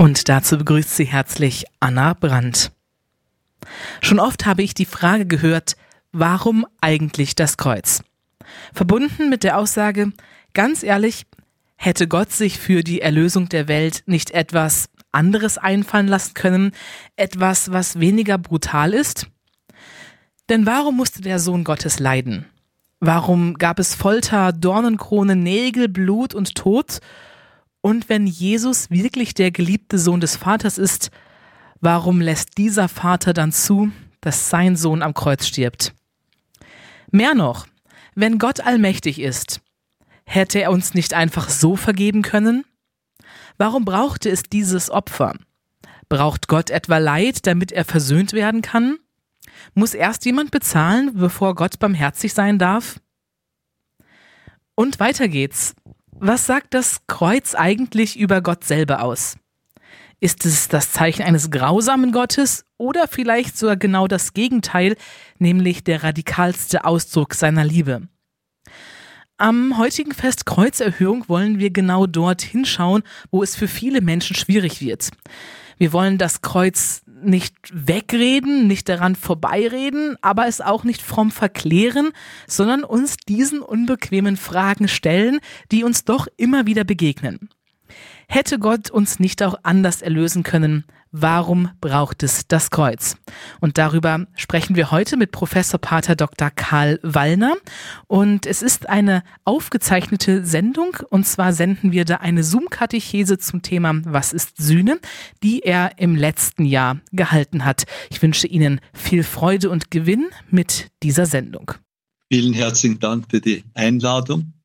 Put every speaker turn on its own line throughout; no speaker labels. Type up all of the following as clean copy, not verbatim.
Und dazu begrüßt sie herzlich Anna Brandt. Schon oft habe ich die Frage gehört, warum eigentlich das Kreuz? Verbunden mit der Aussage, ganz ehrlich, hätte Gott sich für die Erlösung der Welt nicht etwas anderes einfallen lassen können, etwas, was weniger brutal ist? Denn warum musste der Sohn Gottes leiden? Warum gab es Folter, Dornenkrone, Nägel, Blut und Tod? Und wenn Jesus wirklich der geliebte Sohn des Vaters ist, warum lässt dieser Vater dann zu, dass sein Sohn am Kreuz stirbt? Mehr noch, wenn Gott allmächtig ist, hätte er uns nicht einfach so vergeben können? Warum brauchte es dieses Opfer? Braucht Gott etwa Leid, damit er versöhnt werden kann? Muss erst jemand bezahlen, bevor Gott barmherzig sein darf? Und weiter geht's. Was sagt das Kreuz eigentlich über Gott selber aus? Ist es das Zeichen eines grausamen Gottes oder vielleicht sogar genau das Gegenteil, nämlich der radikalste Ausdruck seiner Liebe? Am heutigen Fest Kreuzerhöhung wollen wir genau dort hinschauen, wo es für viele Menschen schwierig wird. Wir wollen das Kreuz nicht wegreden, nicht daran vorbeireden, aber es auch nicht fromm verklären, sondern uns diesen unbequemen Fragen stellen, die uns doch immer wieder begegnen. Hätte Gott uns nicht auch anders erlösen können? Warum braucht es das Kreuz? Und darüber sprechen wir heute mit Professor Pater Dr. Karl Wallner. Und es ist eine aufgezeichnete Sendung. Und zwar senden wir da eine Zoom-Katechese zum Thema Was ist Sühne, die er im letzten Jahr gehalten hat. Ich wünsche Ihnen viel Freude und Gewinn mit dieser Sendung.
Vielen herzlichen Dank für die Einladung.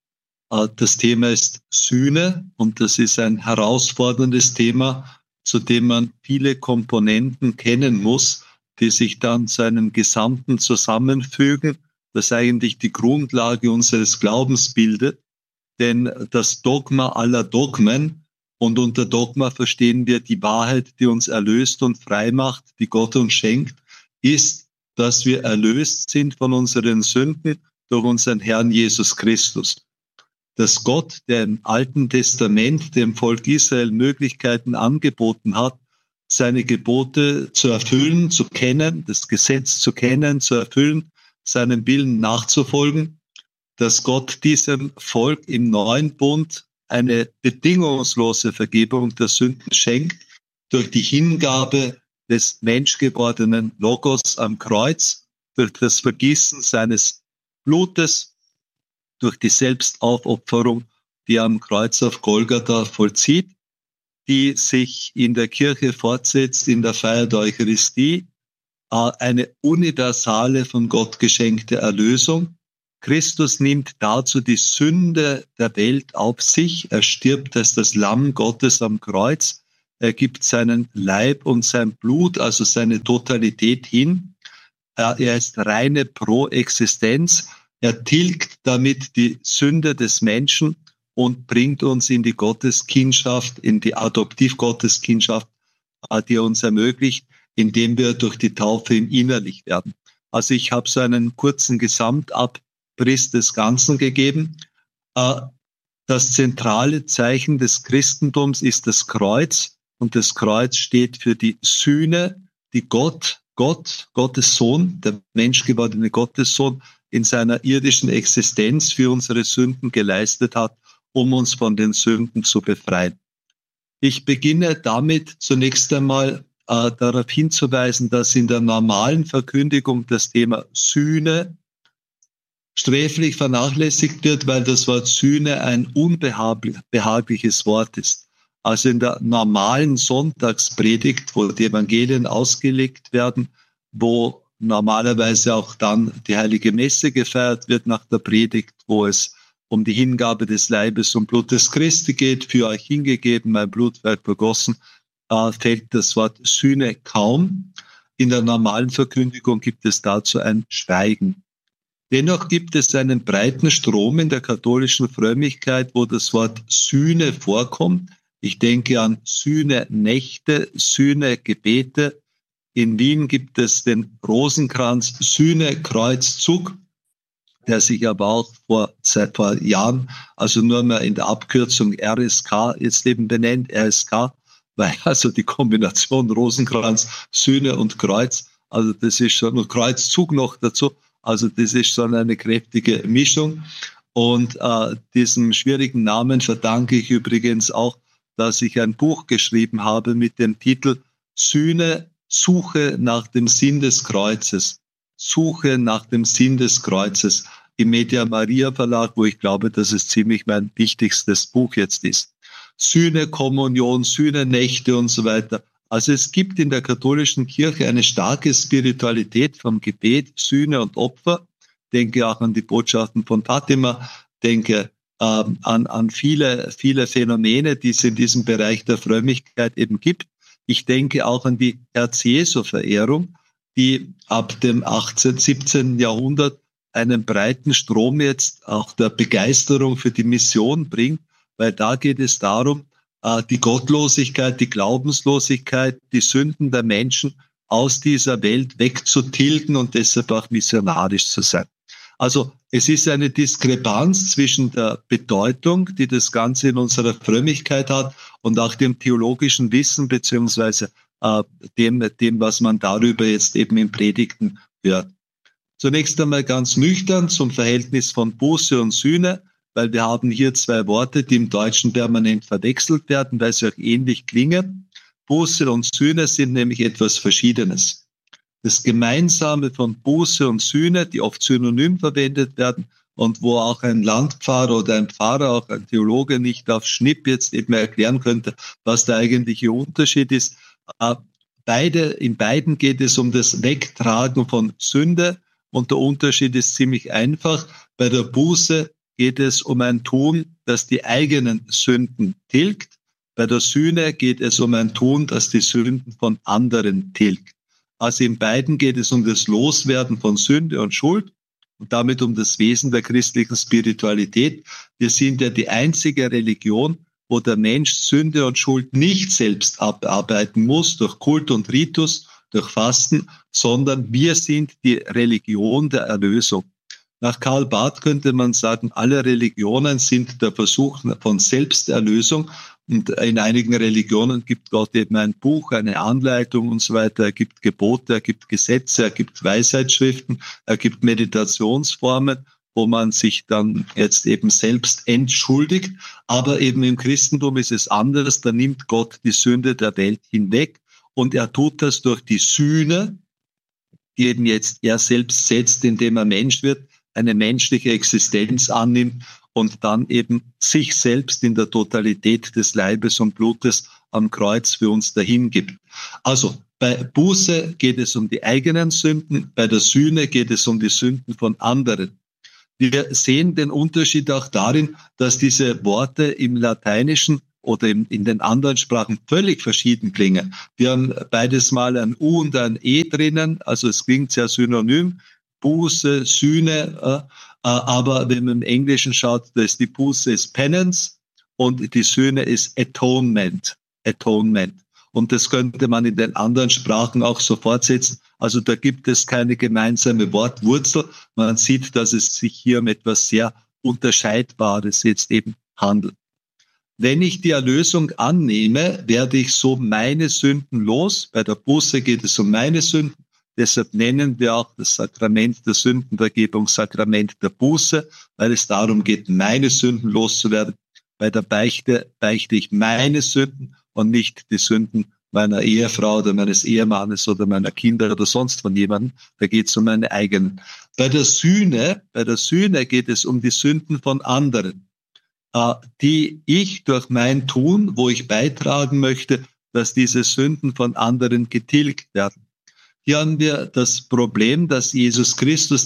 Das Thema ist Sühne und das ist ein herausforderndes Thema, zu dem man viele Komponenten kennen muss, die sich dann zu einem Gesamten zusammenfügen, das eigentlich die Grundlage unseres Glaubens bildet. Denn das Dogma aller Dogmen, und unter Dogma verstehen wir die Wahrheit, die uns erlöst und frei macht, die Gott uns schenkt, ist, dass wir erlöst sind von unseren Sünden durch unseren Herrn Jesus Christus. Dass Gott, der im Alten Testament dem Volk Israel Möglichkeiten angeboten hat, seine Gebote zu erfüllen, zu kennen, das Gesetz zu kennen, zu erfüllen, seinem Willen nachzufolgen, dass Gott diesem Volk im neuen Bund eine bedingungslose Vergebung der Sünden schenkt, durch die Hingabe des menschgewordenen Logos am Kreuz, durch das Vergießen seines Blutes, durch die Selbstaufopferung, die er am Kreuz auf Golgatha vollzieht, die sich in der Kirche fortsetzt, in der Feier der Eucharistie, eine universale von Gott geschenkte Erlösung. Christus nimmt dazu die Sünde der Welt auf sich. Er stirbt als das Lamm Gottes am Kreuz. Er gibt seinen Leib und sein Blut, also seine Totalität hin. Er ist reine Proexistenz. Er tilgt damit die Sünde des Menschen und bringt uns in die Gotteskindschaft, in die Adoptivgotteskindschaft, die er uns ermöglicht, indem wir durch die Taufe ihm innerlich werden. Also ich habe so einen kurzen Gesamtabriss des Ganzen gegeben. Das zentrale Zeichen des Christentums ist das Kreuz und das Kreuz steht für die Sühne, die Gottes Sohn, der menschgewordene Gottessohn, in seiner irdischen Existenz für unsere Sünden geleistet hat, um uns von den Sünden zu befreien. Ich beginne damit zunächst einmal darauf hinzuweisen, dass in der normalen Verkündigung das Thema Sühne sträflich vernachlässigt wird, weil das Wort Sühne ein unbehagliches Wort ist. Also in der normalen Sonntagspredigt, wo die Evangelien ausgelegt werden, wo normalerweise auch dann die Heilige Messe gefeiert wird nach der Predigt, wo es um die Hingabe des Leibes und Blutes Christi geht, für euch hingegeben, mein Blut wird vergossen, fällt das Wort Sühne kaum. In der normalen Verkündigung gibt es dazu ein Schweigen. Dennoch gibt es einen breiten Strom in der katholischen Frömmigkeit, wo das Wort Sühne vorkommt. Ich denke an Sühne-Nächte, Sühne-Gebete. In Wien gibt es den Rosenkranz Sühne-Kreuzzug, der sich aber auch seit Jahren, also nur mehr in der Abkürzung RSK, jetzt eben benennt RSK, weil also die Kombination Rosenkranz, Sühne und Kreuz, also das ist schon, und Kreuzzug noch dazu, also das ist schon eine kräftige Mischung. Und diesem schwierigen Namen verdanke ich übrigens auch, dass ich ein Buch geschrieben habe mit dem Titel Sühne, Suche nach dem Sinn des Kreuzes. Suche nach dem Sinn des Kreuzes im Media Maria Verlag, wo ich glaube, dass es ziemlich mein wichtigstes Buch jetzt ist. Sühne, Kommunion, Sühne, Nächte und so weiter. Also es gibt in der katholischen Kirche eine starke Spiritualität vom Gebet, Sühne und Opfer. Denke auch an die Botschaften von Fatima, denke an viele Phänomene, die es in diesem Bereich der Frömmigkeit eben gibt. Ich denke auch an die Herz-Jesu-Verehrung, die ab dem 18., 17. Jahrhundert einen breiten Strom jetzt auch der Begeisterung für die Mission bringt, weil da geht es darum, die Gottlosigkeit, die Glaubenslosigkeit, die Sünden der Menschen aus dieser Welt wegzutilgen und deshalb auch missionarisch zu sein. Also es ist eine Diskrepanz zwischen der Bedeutung, die das Ganze in unserer Frömmigkeit hat, und auch dem theologischen Wissen beziehungsweise dem, was man darüber jetzt eben in Predigten hört. Zunächst einmal ganz nüchtern zum Verhältnis von Buße und Sühne, weil wir haben hier zwei Worte, die im Deutschen permanent verwechselt werden, weil sie auch ähnlich klingen. Buße und Sühne sind nämlich etwas Verschiedenes. Das Gemeinsame von Buße und Sühne, die oft synonym verwendet werden und wo auch ein Landpfarrer oder ein Pfarrer, auch ein Theologe nicht auf Schnipp jetzt eben erklären könnte, was der eigentliche Unterschied ist. In beiden geht es um das Wegtragen von Sünde und der Unterschied ist ziemlich einfach. Bei der Buße geht es um ein Tun, das die eigenen Sünden tilgt. Bei der Sühne geht es um ein Tun, das die Sünden von anderen tilgt. Also in beiden geht es um das Loswerden von Sünde und Schuld und damit um das Wesen der christlichen Spiritualität. Wir sind ja die einzige Religion, wo der Mensch Sünde und Schuld nicht selbst abarbeiten muss, durch Kult und Ritus, durch Fasten, sondern wir sind die Religion der Erlösung. Nach Karl Barth könnte man sagen, alle Religionen sind der Versuch von Selbsterlösung. Und in einigen Religionen gibt Gott eben ein Buch, eine Anleitung und so weiter. Er gibt Gebote, er gibt Gesetze, er gibt Weisheitsschriften, er gibt Meditationsformen, wo man sich dann jetzt eben selbst entschuldigt. Aber eben im Christentum ist es anders. Da nimmt Gott die Sünde der Welt hinweg und er tut das durch die Sühne, die eben jetzt er selbst setzt, indem er Mensch wird, eine menschliche Existenz annimmt und dann eben sich selbst in der Totalität des Leibes und Blutes am Kreuz für uns dahingibt. Also bei Buße geht es um die eigenen Sünden, bei der Sühne geht es um die Sünden von anderen. Wir sehen den Unterschied auch darin, dass diese Worte im Lateinischen oder in den anderen Sprachen völlig verschieden klingen. Wir haben beides mal ein U und ein E drinnen, also es klingt sehr synonym. Buße, Sühne, aber wenn man im Englischen schaut, da ist die Buße ist Penance und die Sühne ist Atonement. Und das könnte man in den anderen Sprachen auch so fortsetzen. Also da gibt es keine gemeinsame Wortwurzel. Man sieht, dass es sich hier um etwas sehr Unterscheidbares jetzt eben handelt. Wenn ich die Erlösung annehme, werde ich so meine Sünden los. Bei der Buße geht es um meine Sünden. Deshalb nennen wir auch das Sakrament der Sündenvergebung Sakrament der Buße, weil es darum geht, meine Sünden loszuwerden. Bei der Beichte beichte ich meine Sünden und nicht die Sünden meiner Ehefrau oder meines Ehemannes oder meiner Kinder oder sonst von jemandem. Da geht es um meine eigenen. Bei der Sühne geht es um die Sünden von anderen, die ich durch mein Tun, wo ich beitragen möchte, dass diese Sünden von anderen getilgt werden. Hier haben wir das Problem, dass Jesus Christus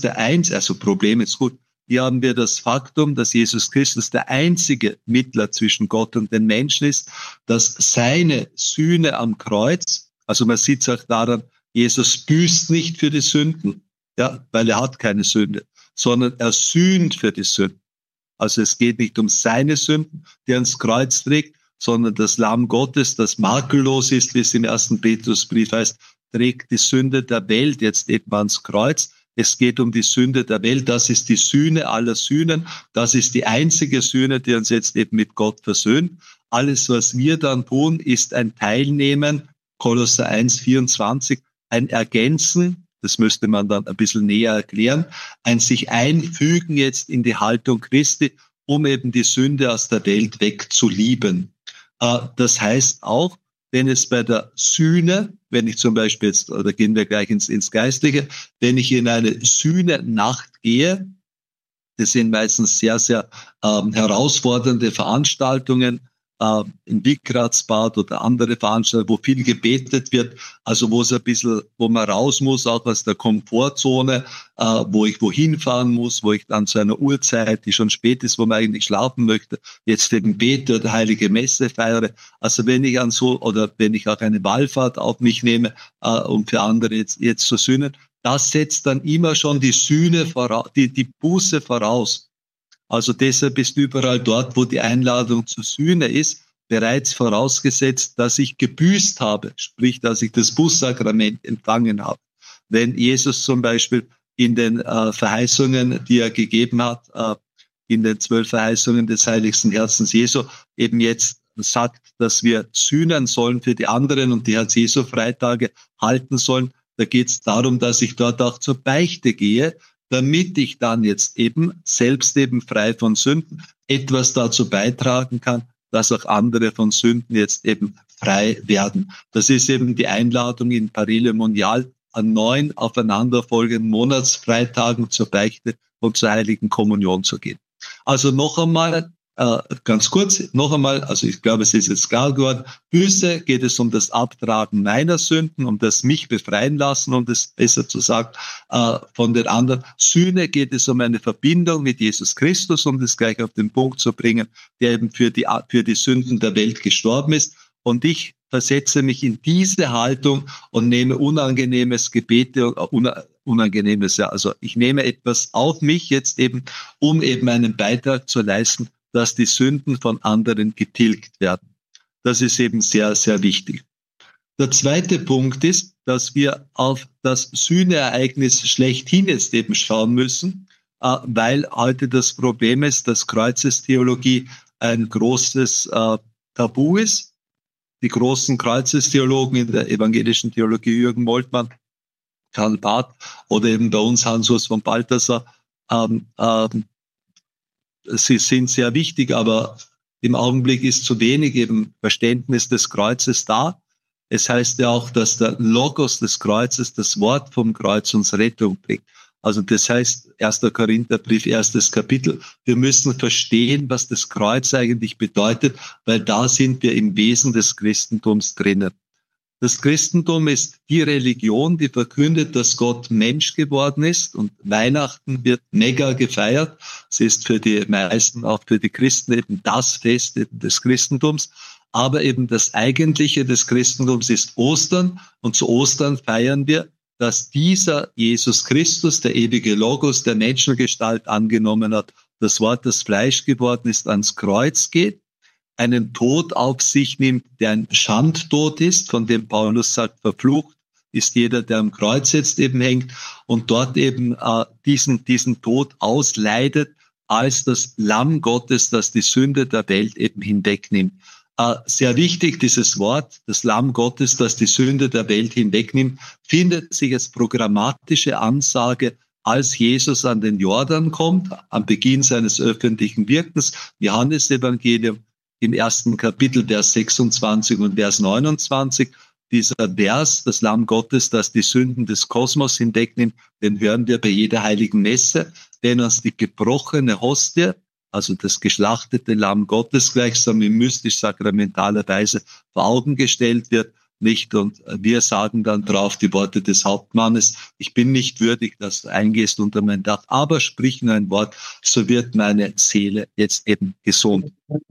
hier haben wir das Faktum, dass Jesus Christus der einzige Mittler zwischen Gott und den Menschen ist, dass seine Sühne am Kreuz, also man sieht es auch daran, Jesus büßt nicht für die Sünden, ja, weil er hat keine Sünde, sondern er sühnt für die Sünden. Also es geht nicht um seine Sünden, die er ans Kreuz trägt, sondern das Lamm Gottes, das makellos ist, wie es im 1. Petrusbrief heißt, trägt die Sünde der Welt jetzt eben ans Kreuz. Es geht um die Sünde der Welt. Das ist die Sühne aller Sühnen. Das ist die einzige Sühne, die uns jetzt eben mit Gott versöhnt. Alles, was wir dann tun, ist ein Teilnehmen, Kolosser 1,24, ein Ergänzen, das müsste man dann ein bisschen näher erklären, ein sich einfügen jetzt in die Haltung Christi, um eben die Sünde aus der Welt wegzulieben. Das heißt auch, wenn es bei der Sühne, wenn ich zum Beispiel jetzt, oder gehen wir gleich ins Geistliche, wenn ich in eine Sühne-Nacht gehe, das sind meistens sehr, sehr herausfordernde Veranstaltungen, in Wigratsbad oder andere Veranstaltungen, wo viel gebetet wird, also wo es ein bisschen, wo man raus muss, auch aus der Komfortzone, wo ich wohin fahren muss, wo ich dann zu einer Uhrzeit, die schon spät ist, wo man eigentlich schlafen möchte, jetzt eben bete oder heilige Messe feiere. Also wenn ich oder wenn ich auch eine Wallfahrt auf mich nehme, um für andere jetzt zu sühnen, das setzt dann immer schon die Sühne voraus, die Buße voraus. Also deshalb ist überall dort, wo die Einladung zur Sühne ist, bereits vorausgesetzt, dass ich gebüßt habe, sprich, dass ich das Bußsakrament empfangen habe. Wenn Jesus zum Beispiel in den Verheißungen, die er gegeben hat, in den 12 Verheißungen des heiligsten Herzens Jesu, eben jetzt sagt, dass wir sühnen sollen für die anderen und die Herz-Jesu-Freitage halten sollen, da geht es darum, dass ich dort auch zur Beichte gehe, damit ich dann jetzt eben selbst eben frei von Sünden etwas dazu beitragen kann, dass auch andere von Sünden jetzt eben frei werden. Das ist eben die Einladung in Paris Mondial an 9 aufeinanderfolgenden Monatsfreitagen zur Beichte und zur Heiligen Kommunion zu gehen. Also noch einmal, ganz kurz, also ich glaube, es ist jetzt klar geworden, Buße geht es um das Abtragen meiner Sünden, um das mich befreien lassen, um das besser zu sagen, von den anderen. Sühne geht es um eine Verbindung mit Jesus Christus, um das gleich auf den Punkt zu bringen, der eben für die Sünden der Welt gestorben ist. Und ich versetze mich in diese Haltung und nehme unangenehmes Gebete, also ich nehme etwas auf mich jetzt eben, um eben einen Beitrag zu leisten, dass die Sünden von anderen getilgt werden. Das ist eben sehr, sehr wichtig. Der zweite Punkt ist, dass wir auf das Sühneereignis schlechthin jetzt eben schauen müssen, weil heute das Problem ist, dass Kreuzestheologie ein großes Tabu ist. Die großen Kreuzestheologen in der evangelischen Theologie, Jürgen Moltmann, Karl Barth oder eben bei uns Hans-Urs von Balthasar, sie sind sehr wichtig, aber im Augenblick ist zu wenig eben Verständnis des Kreuzes da. Es heißt ja auch, dass der Logos des Kreuzes, das Wort vom Kreuz, uns Rettung bringt. Also das heißt, 1. Korintherbrief, 1. Kapitel, wir müssen verstehen, was das Kreuz eigentlich bedeutet, weil da sind wir im Wesen des Christentums drinnen. Das Christentum ist die Religion, die verkündet, dass Gott Mensch geworden ist, und Weihnachten wird mega gefeiert. Es ist für die meisten, auch für die Christen, eben das Fest eben des Christentums. Aber eben das Eigentliche des Christentums ist Ostern, und zu Ostern feiern wir, dass dieser Jesus Christus, der ewige Logos, der Menschengestalt angenommen hat, das Wort, das Fleisch geworden ist, ans Kreuz geht, einen Tod auf sich nimmt, der ein Schandtod ist, von dem Paulus sagt, verflucht ist jeder, der am Kreuz jetzt eben hängt, und dort eben diesen Tod ausleidet als das Lamm Gottes, das die Sünde der Welt eben hinwegnimmt. Sehr wichtig, dieses Wort, das Lamm Gottes, das die Sünde der Welt hinwegnimmt, findet sich als programmatische Ansage, als Jesus an den Jordan kommt, am Beginn seines öffentlichen Wirkens, Johannesevangelium, im 1. Kapitel, Vers 26 und Vers 29, dieser Vers, das Lamm Gottes, das die Sünden des Kosmos hinwegnimmt, den hören wir bei jeder heiligen Messe, wenn uns die gebrochene Hostie, also das geschlachtete Lamm Gottes, gleichsam in mystisch-sakramentaler Weise vor Augen gestellt wird, nicht? Und wir sagen dann drauf die Worte des Hauptmannes: Ich bin nicht würdig, dass du eingehst unter mein Dach, aber sprich nur ein Wort, so wird meine Seele jetzt eben gesund.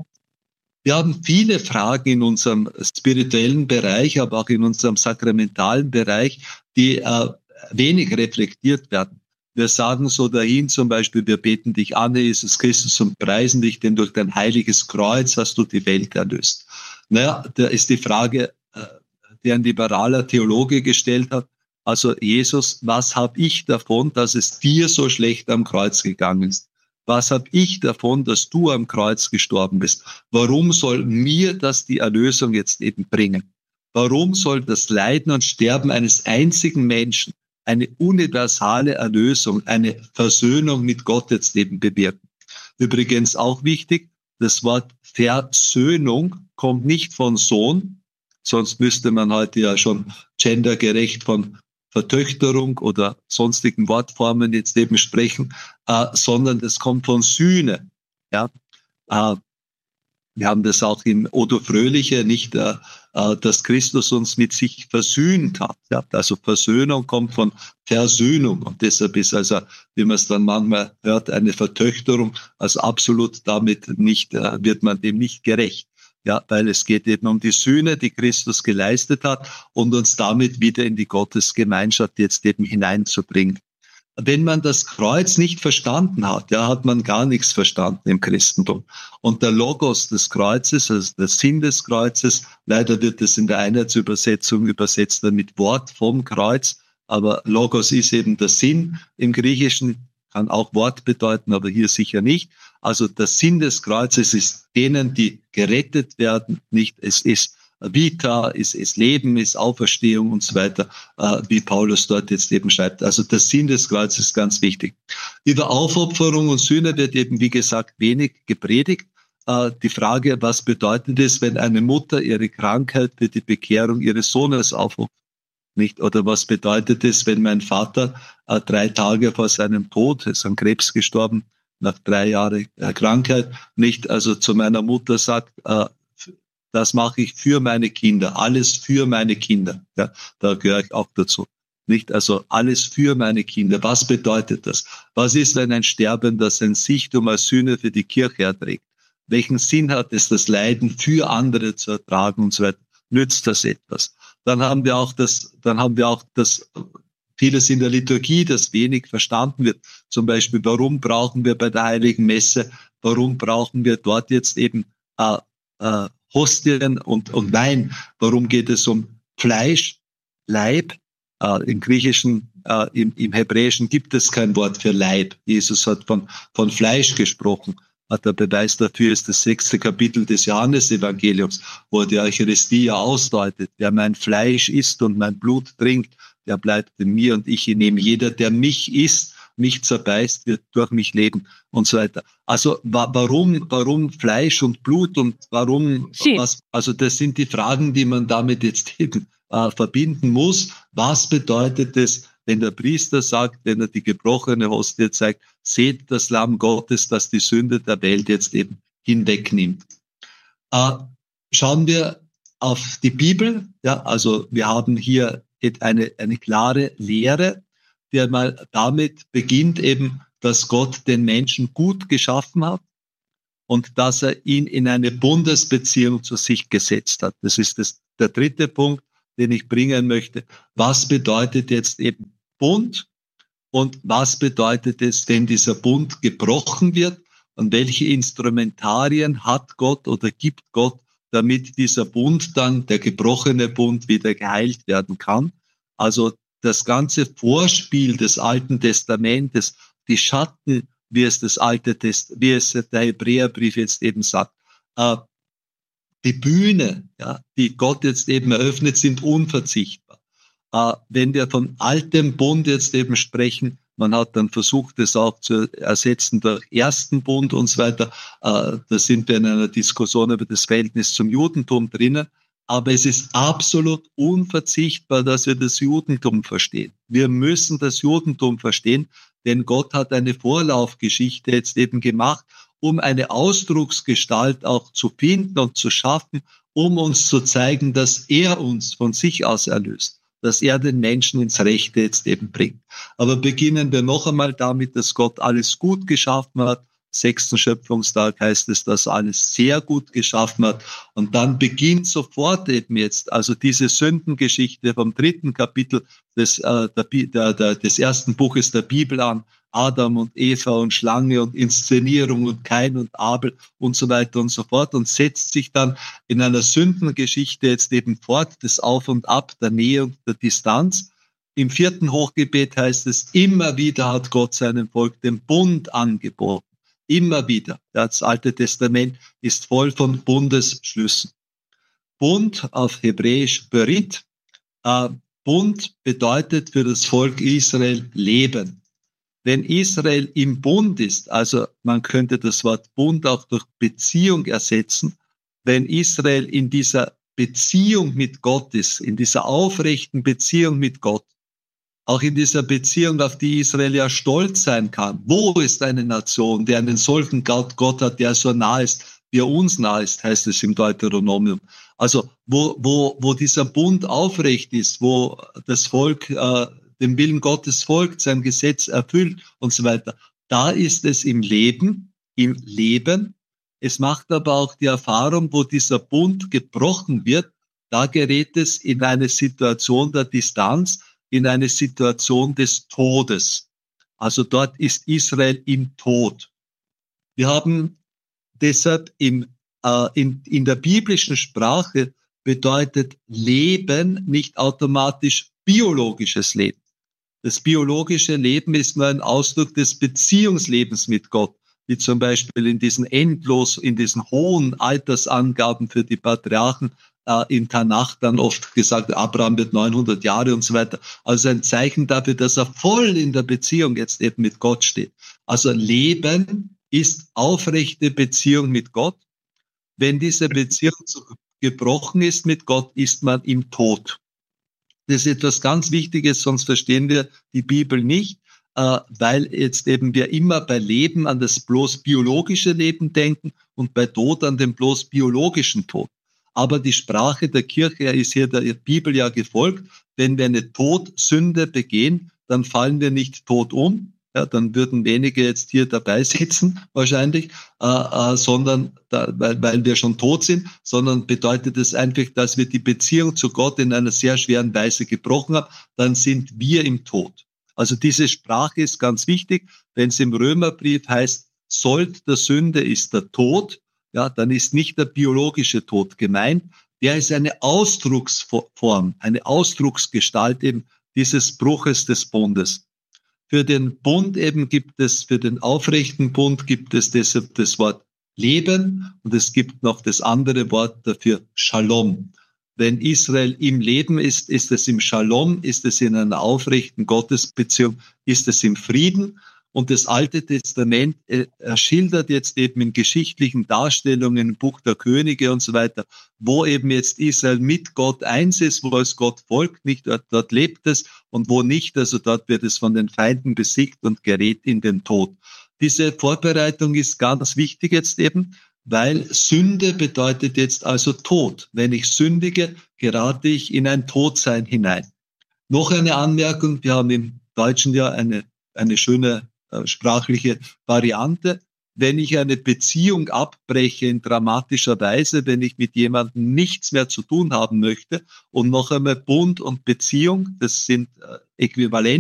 Wir haben viele Fragen in unserem spirituellen Bereich, aber auch in unserem sakramentalen Bereich, die wenig reflektiert werden. Wir sagen so dahin zum Beispiel, wir beten dich an, Jesus Christus, und preisen dich, denn durch dein heiliges Kreuz hast du die Welt erlöst. Naja, da ist die Frage, die ein liberaler Theologe gestellt hat. Also Jesus, was habe ich davon, dass es dir so schlecht am Kreuz gegangen ist? Was habe ich davon, dass du am Kreuz gestorben bist? Warum soll mir das die Erlösung jetzt eben bringen? Warum soll das Leiden und Sterben eines einzigen Menschen eine universale Erlösung, eine Versöhnung mit Gott jetzt eben bewirken? Übrigens auch wichtig, das Wort Versöhnung kommt nicht von Sohn, sonst müsste man heute ja schon gendergerecht von Vertöchterung oder sonstigen Wortformen jetzt eben sprechen, sondern das kommt von Sühne. Ja, wir haben das auch im Odo Fröhliche, nicht, dass Christus uns mit sich versöhnt hat. Ja, also Versöhnung kommt von Versöhnung und deshalb ist also, wie man es dann manchmal hört, eine Vertöchterung, also absolut damit nicht, wird man dem nicht gerecht. Ja, weil es geht eben um die Sühne, die Christus geleistet hat und uns damit wieder in die Gottesgemeinschaft jetzt eben hineinzubringen. Wenn man das Kreuz nicht verstanden hat, ja, hat man gar nichts verstanden im Christentum. Und der Logos des Kreuzes, also der Sinn des Kreuzes, leider wird es in der Einheitsübersetzung übersetzt mit Wort vom Kreuz, aber Logos ist eben der Sinn im Griechischen, kann auch Wort bedeuten, aber hier sicher nicht. Also der Sinn des Kreuzes ist denen, die gerettet werden, nicht, es ist Vita, ist Leben, ist Auferstehung und so weiter, wie Paulus dort jetzt eben schreibt. Also der Sinn des Kreuzes ist ganz wichtig. Über Aufopferung und Sühne wird eben, wie gesagt, wenig gepredigt. Die Frage, was bedeutet es, wenn eine Mutter ihre Krankheit für die Bekehrung ihres Sohnes aufopfert? Nicht? Oder was bedeutet es, wenn mein Vater 3 Tage vor seinem Tod, ist an Krebs gestorben, nach 3 Jahren Krankheit, nicht, also zu meiner Mutter sagt, das mache ich für meine Kinder, alles für meine Kinder. Ja, da gehöre ich auch dazu. Nicht, also alles für meine Kinder. Was bedeutet das? Was ist, wenn ein Sterbender sein Sichtum als Sühne für die Kirche erträgt? Welchen Sinn hat es, das Leiden für andere zu ertragen und so weiter? Nützt das etwas? Dann haben wir auch das, vieles in der Liturgie, das wenig verstanden wird. Zum Beispiel, warum brauchen wir bei der Heiligen Messe, warum brauchen wir dort jetzt eben Hostien und Wein? Warum geht es um Fleisch, Leib? Im Griechischen, im Hebräischen gibt es kein Wort für Leib. Jesus hat von Fleisch gesprochen. Der Beweis dafür ist das 6. Kapitel des Johannesevangeliums, wo er die Eucharistie ja ausdeutet. Wer mein Fleisch isst und mein Blut trinkt, der bleibt in mir und ich in ihm. Jeder, der mich isst, mich zerbeißt, wird durch mich leben und so weiter. Also warum Fleisch und Blut und warum was? Also das sind die Fragen, die man damit jetzt eben verbinden muss. Was bedeutet es, wenn der Priester sagt, wenn er die gebrochene Hostie zeigt, seht das Lamm Gottes, das die Sünde der Welt jetzt eben hinwegnimmt. Schauen wir auf die Bibel. Ja, also wir haben hier eine klare Lehre, die einmal damit beginnt eben, dass Gott den Menschen gut geschaffen hat und dass er ihn in eine Bundesbeziehung zu sich gesetzt hat. Das ist der dritte Punkt, den ich bringen möchte. Was bedeutet jetzt eben Bund und was bedeutet es, wenn dieser Bund gebrochen wird und welche Instrumentarien hat Gott oder gibt Gott, damit dieser Bund dann, der gebrochene Bund, wieder geheilt werden kann? Also das ganze Vorspiel des Alten Testamentes, die Schatten, wie es der Hebräerbrief jetzt eben sagt, die Bühne, ja, die Gott jetzt eben eröffnet, sind unverzichtbar. Wenn wir von altem Bund jetzt eben sprechen, man hat dann versucht, es auch zu ersetzen durch ersten Bund und so weiter. Da sind wir in einer Diskussion über das Verhältnis zum Judentum drinnen. Aber es ist absolut unverzichtbar, dass wir das Judentum verstehen. Wir müssen das Judentum verstehen, denn Gott hat eine Vorlaufgeschichte jetzt eben gemacht, um eine Ausdrucksgestalt auch zu finden und zu schaffen, um uns zu zeigen, dass er uns von sich aus erlöst, dass er den Menschen ins Rechte jetzt eben bringt. Aber beginnen wir noch einmal damit, dass Gott alles gut geschaffen hat. 6. Schöpfungstag heißt es, dass er alles sehr gut geschaffen hat. Und dann beginnt sofort eben jetzt, also diese Sündengeschichte vom 3. Kapitel des ersten Buches der Bibel an, Adam und Eva und Schlange und Inszenierung und Kain und Abel und so weiter und so fort und setzt sich dann in einer Sündengeschichte jetzt eben fort, das Auf und Ab, der Nähe und der Distanz. Im 4. Hochgebet heißt es, immer wieder hat Gott seinem Volk den Bund angeboten. Immer wieder. Das Alte Testament ist voll von Bundesschlüssen. Bund auf Hebräisch Berit. Bund bedeutet für das Volk Israel Leben. Wenn Israel im Bund ist, also man könnte das Wort Bund auch durch Beziehung ersetzen, wenn Israel in dieser Beziehung mit Gott ist, in dieser aufrechten Beziehung mit Gott, auch in dieser Beziehung, auf die Israel ja stolz sein kann. Wo ist eine Nation, die einen solchen Gott hat, der so nah ist, wie er uns nah ist, heißt es im Deuteronomium. Also wo dieser Bund aufrecht ist, wo das Volk dem Willen Gottes folgt, sein Gesetz erfüllt und so weiter. Da ist es im Leben. Es macht aber auch die Erfahrung, wo dieser Bund gebrochen wird, da gerät es in eine Situation der Distanz, in eine Situation des Todes. Also dort ist Israel im Tod. Wir haben deshalb in der biblischen Sprache bedeutet Leben nicht automatisch biologisches Leben. Das biologische Leben ist nur ein Ausdruck des Beziehungslebens mit Gott, wie zum Beispiel in diesen hohen Altersangaben für die Patriarchen in Tanach dann oft gesagt, Abraham wird 900 Jahre und so weiter. Also ein Zeichen dafür, dass er voll in der Beziehung jetzt eben mit Gott steht. Also Leben ist aufrechte Beziehung mit Gott. Wenn diese Beziehung gebrochen ist mit Gott, ist man im Tod. Das ist etwas ganz Wichtiges, sonst verstehen wir die Bibel nicht, weil jetzt eben wir immer bei Leben an das bloß biologische Leben denken und bei Tod an den bloß biologischen Tod. Aber die Sprache der Kirche ist hier der Bibel ja gefolgt. Wenn wir eine Todsünde begehen, dann fallen wir nicht tot um. Ja, dann würden wenige jetzt hier dabei sitzen, wahrscheinlich, sondern weil wir schon tot sind, sondern bedeutet es einfach, dass wir die Beziehung zu Gott in einer sehr schweren Weise gebrochen haben, dann sind wir im Tod. Also diese Sprache ist ganz wichtig. Wenn es im Römerbrief heißt, Sold der Sünde ist der Tod, ja, dann ist nicht der biologische Tod gemeint. Der ist eine Ausdrucksform, eine Ausdrucksgestalt eben dieses Bruches des Bundes. Für den Bund eben für den aufrechten Bund gibt es deshalb das Wort Leben und es gibt noch das andere Wort dafür, Shalom. Wenn Israel im Leben ist, ist es im Shalom, ist es in einer aufrechten Gottesbeziehung, ist es im Frieden. Und das Alte Testament schildert jetzt eben in geschichtlichen Darstellungen im Buch der Könige und so weiter, wo eben jetzt Israel mit Gott eins ist, wo es Gott folgt, nicht dort lebt es und wo nicht, also dort wird es von den Feinden besiegt und gerät in den Tod. Diese Vorbereitung ist ganz wichtig jetzt eben, weil Sünde bedeutet jetzt also Tod. Wenn ich sündige, gerate ich in ein Todsein hinein. Noch eine Anmerkung, wir haben im Deutschen ja eine schöne sprachliche Variante. Wenn ich eine Beziehung abbreche in dramatischer Weise, wenn ich mit jemandem nichts mehr zu tun haben möchte und noch einmal Bund und Beziehung, das sind äquivalent.